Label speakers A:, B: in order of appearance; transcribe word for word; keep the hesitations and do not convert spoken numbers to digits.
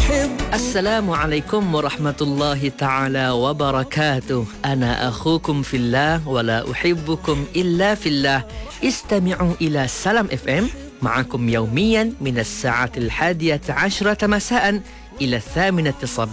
A: Assalamualaikum warahmatullahi ta'ala wabarakatuh. Ana akhukum fillah wa la uhibbukum illa fillah. Istami'u ila Salam F M ma'akum yawmiyan min as-sa'ati al-hadiyata ashrata masa'an ila thaminati sabah.